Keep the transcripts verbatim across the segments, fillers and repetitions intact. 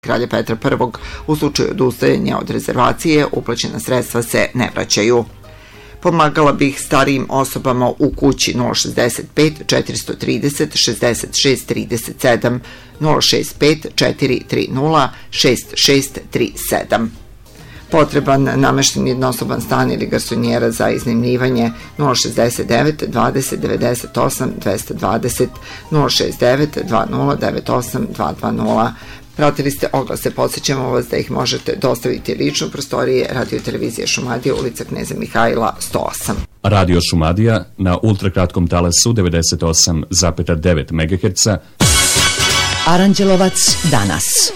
Kralja Petra Prvog. U slučaju odustajanja od rezervacije, uplaćena sredstva se ne vraćaju. Pomagala bih starijim osobama u kući nula šezdeset pet četiristo trideset šezdeset šest trideset sedam, nula šezdeset pet četiri tri nula šest šest tri sedam. Potreban namešten jednosoban stan ili garsonjera za iznajmljivanje nula šezdeset devet dvadeset devedeset osam dvesta dvadeset, nula šezdeset devet dvadeset devedeset osam dvesta dvadeset. Pratili ste oglase, podsjećamo vas da ih možete dostaviti lično u prostorije Radio Televizije Šumadija, ulica Kneza Mihajla sto osam. Radio Šumadija na ultrakratkom talasu devedeset osam zarez devet megaherca. Aranđelovac danas.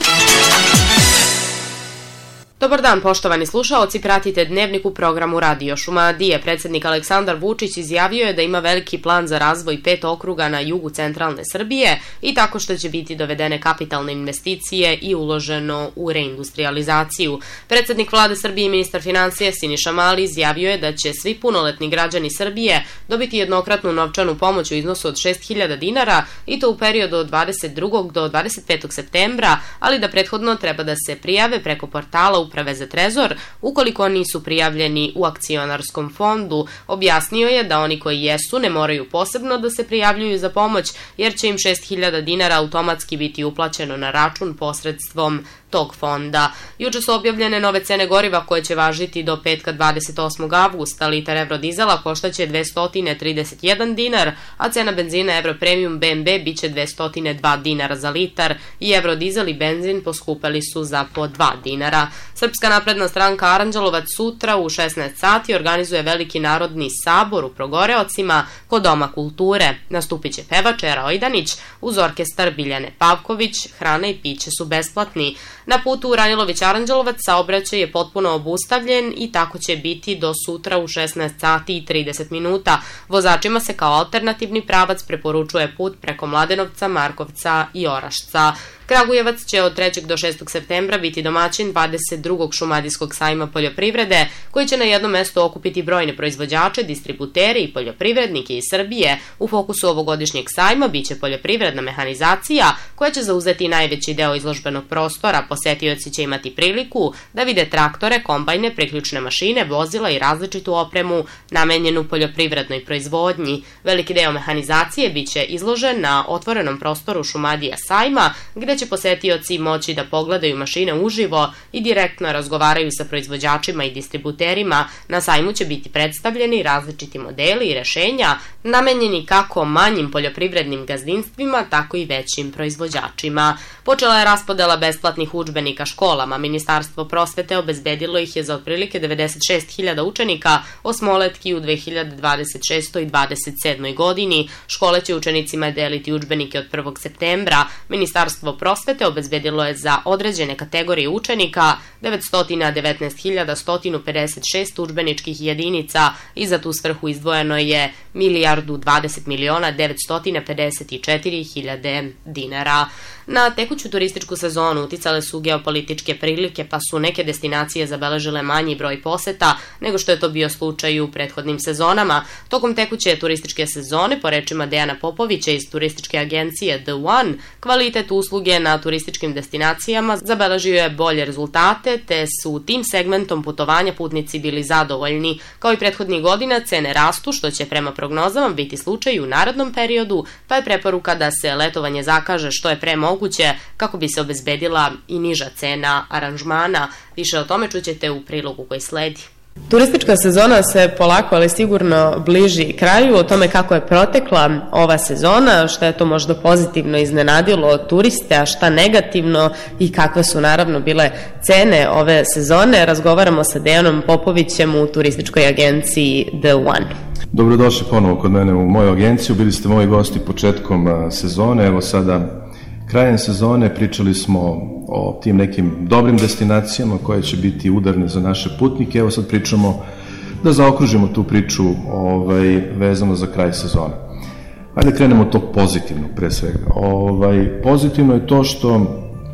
Dobar dan, poštovani slušaoci, pratite Dnevnik u programu Radio Šumadije. Predsjednik Aleksandar Vučić izjavio je da ima veliki plan za razvoj pet okruga na jugu centralne Srbije i tako što će biti dovedene kapitalne investicije i uloženo u reindustrializaciju. Predsjednik vlade Srbije i ministar financija Siniša Mali izjavio je da će svi punoletni građani Srbije dobiti jednokratnu novčanu pomoć u iznosu od šest hiljada dinara i to u periodu od dvadeset drugog do dvadeset petog septembra, ali da prethodno treba da se prijave preko portala Uprave za trezor ukoliko nisu prijavljeni u akcionarskom fondu. Objasnio je da oni koji jesu ne moraju posebno da se prijavljuju za pomoć jer će im šest hiljada dinara automatski biti uplaćeno na račun posredstvom tog fonda. Juče su objavljene nove cene goriva koje će važiti do petka dvadeset osmog avgusta. Litar Eurodizela koštaće dvesta trideset jedan dinar, a cena benzina Euro Premium B M B biće dvesta dva dinara za litar i Eurodizel i benzin poskupeli su za po dva dinara. Srpska napredna stranka Aranđelovac sutra u šesnaest sati organizuje veliki narodni sabor u Progoreocima kod Doma kulture. Nastupiće pevač Era Ojdanić uz orkestar Biljane Pavković, hrana i piće su besplatni. Na putu Ranilović-Aranđelovac saobraćaj je potpuno obustavljen i tako će biti do sutra u šesnaest sati i trideset minuta. Vozačima se kao alternativni pravac preporučuje put preko Mladenovca, Markovca i Orašca. Kragujevac će od trećeg do šestog septembra biti domaćin dvadeset drugog šumadijskog sajma poljoprivrede, koji će na jednom mestu okupiti brojne proizvođače, distributere i poljoprivrednike iz Srbije. U fokusu ovogodišnjeg sajma biće poljoprivredna mehanizacija, koja će zauzeti najveći deo izložbenog prostora. Posetioci će imati priliku da vide traktore, kombajne, priključne mašine, vozila i različitu opremu namenjenu poljoprivrednoj proizvodnji. Veliki deo mehanizacije biće izložen na otvorenom prostoru Šumadija sajma, gde će posetioci moći da pogledaju mašine uživo i direktno razgovaraju sa proizvođačima i distributerima. Na sajmu će biti predstavljeni različiti modeli i rešenja namenjeni kako manjim poljoprivrednim gazdinstvima, tako i većim proizvođačima. Počela je raspodela besplatnih udžbenika školama. Ministarstvo prosvete obezbedilo ih je za otprilike devedeset šest hiljada učenika osmoletki u dve hiljade dvadeset šestoj i dvadeset sedmoj godini. Škole će učenicima deliti udžbenike od prvog septembra. Ministarstvo prosvete obezbedilo je za određene kategorije učenika devetsto devetnaest hiljada sto pedeset šest udžbeničkih jedinica i za tu svrhu izdvojeno je milijardu dvadeset miliona devetsto pedeset četiri hiljade dinara. Na tekuću turističku sezonu uticale su geopolitičke prilike, pa su neke destinacije zabeležile manji broj poseta nego što je to bio slučaj u prethodnim sezonama. Tokom tekuće turističke sezone, po rečima Dejana Popovića iz turističke agencije The One, kvalitet usluge na turističkim destinacijama zabeležio je bolje rezultate, te su tim segmentom putovanja putnici bili zadovoljni. Kao i prethodnih godina, cene rastu, što će prema prognozama biti slučaj u narednom periodu, pa je preporuka da se letovanje zakaže što je pre moguće kako bi se obezbedila i niža cena aranžmana. Više o tome čućete u prilogu koji sledi. Turistička sezona se polako, ali sigurno bliži kraju. O tome kako je protekla ova sezona, šta je to možda pozitivno iznenadilo turiste, a šta negativno i kakve su naravno bile cene ove sezone, razgovaramo sa Dejanom Popovićem u turističkoj agenciji The One. Dobrodošli ponovo kod mene u moju agenciju. Bili ste moji gosti početkom sezone, evo sada krajem sezone. Pričali smo o tim nekim dobrim destinacijama koje će biti udarne za naše putnike. Evo sad pričamo da zaokružimo tu priču ovaj, vezano za kraj sezone. Hajde krenemo od tog pozitivnog pre svega. Ovaj, pozitivno je to što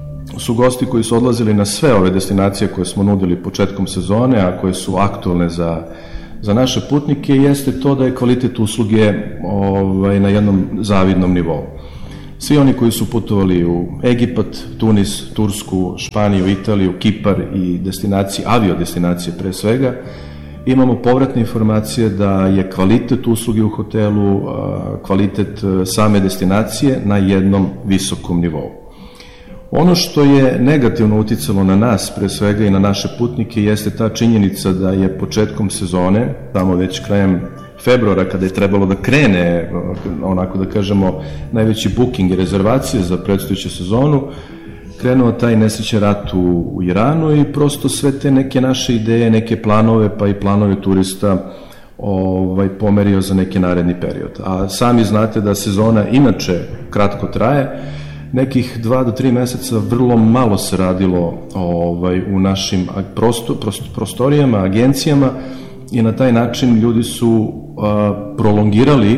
su gosti koji su odlazili na sve ove destinacije koje smo nudili početkom sezone, a koje su aktualne za, za naše putnike, jeste to da je kvalitet usluge ovaj, na jednom zavidnom nivou. Svi oni koji su putovali u Egipat, Tunis, Tursku, Španiju, Italiju, Kipar i destinacije, avio destinacije pre svega, imamo povratne informacije da je kvalitet usluge u hotelu, kvalitet same destinacije na jednom visokom nivou. Ono što je negativno uticalo na nas, pre svega i na naše putnike, jeste ta činjenica da je početkom sezone, tamo već krajem februara, kada je trebalo da krene, onako da kažemo, najveći booking i rezervacije za predstojeću sezonu, krenuo taj nesrećan rat u, u Iranu i prosto sve te neke naše ideje, neke planove, pa i planove turista ovaj, pomerio za neki naredni period. A sami znate da sezona inače kratko traje, nekih dva do tri meseca vrlo malo se radilo ovaj, u našim prostor, prostorijama, agencijama i na taj način ljudi su a, prolongirali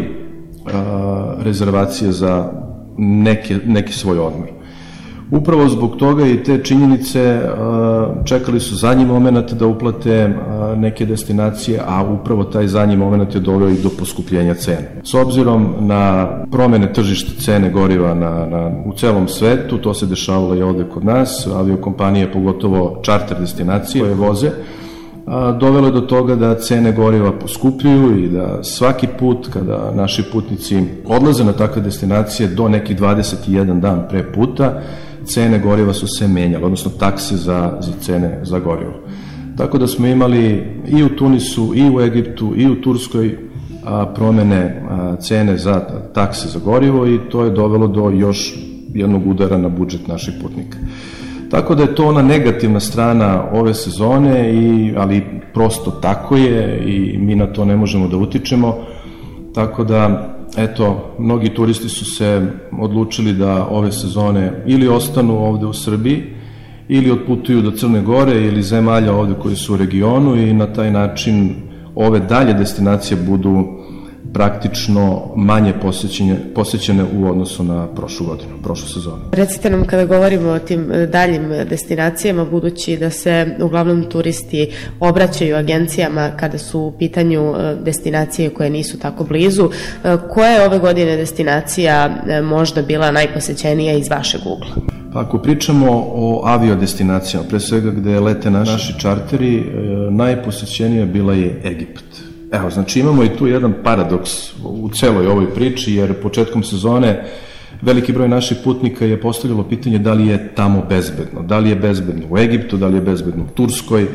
a, rezervacije za neke, neki svoj odmor. Upravo zbog toga i te činjenice čekali su zadnji moment da uplate neke destinacije, a upravo taj zadnji moment je doveo i do poskupljenja cene. S obzirom na promene tržišta cene goriva na, na, u celom svetu, to se dešavalo i ovde kod nas, aviokompanije, pogotovo čarter destinacije koje voze, dovelo je do toga da cene goriva poskupljuju i da svaki put kada naši putnici odlaze na takve destinacije do neki dvadeset jedan dan pre puta, cene goriva su se menjale, odnosno takse za, za cene za gorivo. Tako da smo imali i u Tunisu, i u Egiptu, i u Turskoj a, promene a, cene za takse za gorivo i to je dovelo do još jednog udara na budžet naših putnika. Tako da je to ona negativna strana ove sezone, i, ali prosto tako je i mi na to ne možemo da utičemo. Tako da, eto, mnogi turisti su se odlučili da ove sezone ili ostanu ovde u Srbiji, ili otputuju do Crne Gore ili zemalja ovde koji su u regionu i na taj način ove dalje destinacije budu praktično manje posećene, posećene u odnosu na prošlu godinu, prošlu sezonu. Recite nam, kada govorimo o tim daljim destinacijama, budući da se uglavnom turisti obraćaju agencijama kada su u pitanju destinacije koje nisu tako blizu, koja je ove godine destinacija možda bila najposećenija iz vašeg ugla? Pa ako pričamo o avio destinacijama, pre svega gde lete naši čarteri, najposećenija bila je Egipat. Evo, znači imamo i tu jedan paradoks u celoj ovoj priči, jer početkom sezone veliki broj naših putnika je postavljalo pitanje da li je tamo bezbedno, da li je bezbedno u Egiptu, da li je bezbedno u Turskoj,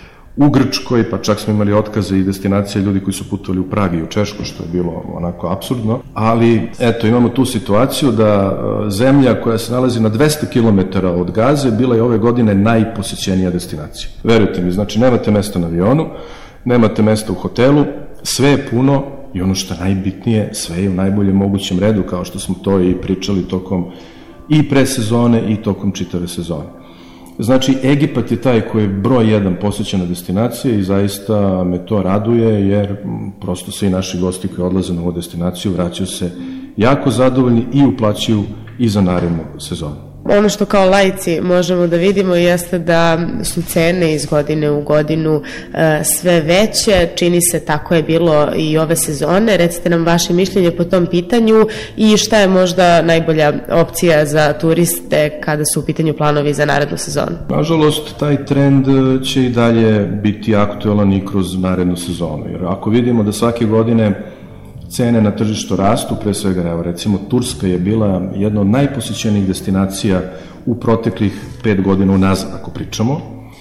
u Grčkoj, pa čak smo imali otkaze i destinacije ljudi koji su putovali u Pragi i u Češku, što je bilo onako apsurdno, ali eto, imamo tu situaciju da zemlja koja se nalazi na dvesta kilometara od Gaze bila je ove godine najposećenija destinacija. Verujte mi, znači nemate mesta na avionu, nemate mesta u hotelu, sve je puno i ono što je najbitnije, sve je u najboljem mogućem redu, kao što smo to i pričali tokom i presezone i tokom čitave sezone. Znači, Egipat je taj koji je broj jedan posećena destinacija i zaista me to raduje, jer prosto svi naši gosti koji odlaze na ovu destinaciju vraćaju se jako zadovoljni i uplaćuju i za narednu sezonu. Ono što kao laici možemo da vidimo jeste da su cene iz godine u godinu sve veće, čini se tako je bilo i ove sezone. Recite nam vaše mišljenje po tom pitanju i šta je možda najbolja opcija za turiste kada su u pitanju planovi za narednu sezonu? Nažalost, taj trend će i dalje biti aktuelan i kroz narednu sezonu, jer ako vidimo da svake godine cene na tržištu rastu, pre svega, evo, recimo, Turska je bila jedna od najposećenijih destinacija u proteklih pet godina unazad, ako pričamo.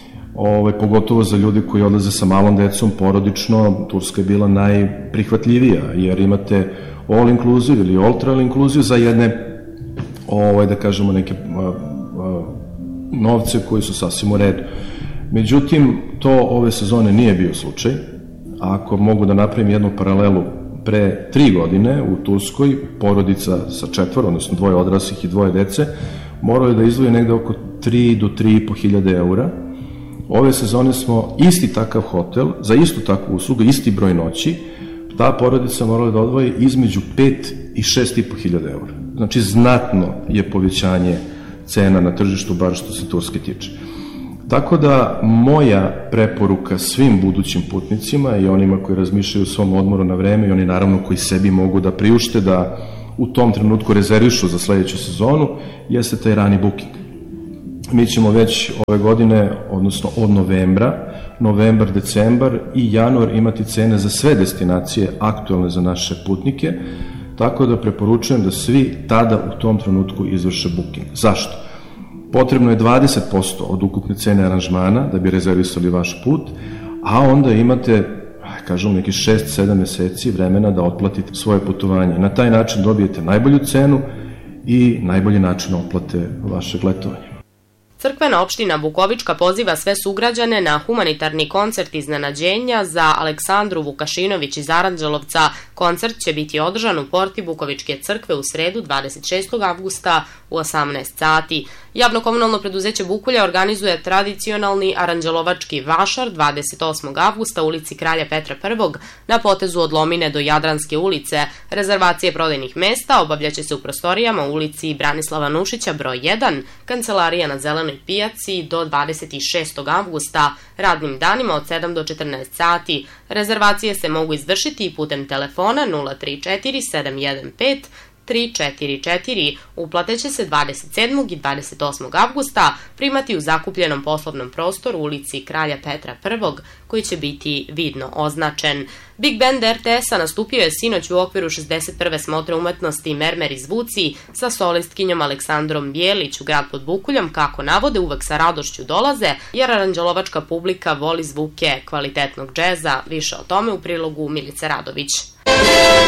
Ove, pogotovo za ljudi koji odlaze sa malom decom, porodično, Turska je bila najprihvatljivija, jer imate all inclusive ili ultra all inclusive za jedne, ove, da kažemo, neke a, a, novce koji su sasvim u redu. Međutim, to ove sezone nije bio slučaj. Ako mogu da napravim jednu paralelu, pre tri godine u Turskoj porodica sa četvoro, odnosno dvoje odraslih i dvoje dece, morao je da izdvoji negde oko tri do tri i po hiljade eura. Ove sezone smo isti takav hotel, za istu takvu uslugu, isti broj noći, ta porodica morala da odvoji između pet i šest i po hiljade eura. Znači, znatno je povećanje cena na tržištu, bar što se Turske tiče. Tako da moja preporuka svim budućim putnicima i onima koji razmišljaju o svom odmoru na vreme i oni naravno koji sebi mogu da priušte da u tom trenutku rezervišu za sledeću sezonu, jeste taj rani booking. Mi ćemo već ove godine, odnosno od novembra, novembar, decembar i januar imati cene za sve destinacije aktualne za naše putnike, tako da preporučujem da svi tada u tom trenutku izvrše booking. Zašto? Potrebno je dvadeset posto od ukupne cene aranžmana da bi rezervisali vaš put, a onda imate, kažem, neki šest sedam meseci vremena da otplatite svoje putovanje. Na taj način dobijete najbolju cenu i najbolji način otplate vašeg letovanja. Crkvena opština Bukovička poziva sve sugrađane na humanitarni koncert iznenađenja za Aleksandru Vukašinović iz Aranđelovca. Koncert će biti održan u porti Bukovičke crkve u sredu dvadeset šestog avgusta u osamnaest sati. Javno-komunalno preduzeće Bukulja organizuje tradicionalni aranđelovački vašar dvadeset osmog avgusta u ulici Kralja Petra prvog na potezu od Lomine do Jadranske ulice. Rezervacije prodajnih mesta obavljaće se u prostorijama u ulici Branislava Nušića broj jedan, kancelarija na Zelenoj pijaci do dvadeset šestog avgusta, radnim danima od sedam do četrnaest sati. Rezervacije se mogu izvršiti i putem telefona nula tri četiri sedam jedan pet tri četiri četiri. Uplate će se dvadeset sedmog i dvadeset osmog avgusta primati u zakupljenom poslovnom prostoru u ulici Kralja Petra prvog, koji će biti vidno označen. Big Band er te es-a nastupio je sinoć u okviru šezdeset prve smotre umetnosti Mermer i zvuci sa solistkinjom Aleksandrom Bijelić u grad pod Bukuljom, kako navode, uvek sa radošću dolaze, jer aranđelovačka publika voli zvuke kvalitetnog džeza. Više o tome u prilogu Milice Radović.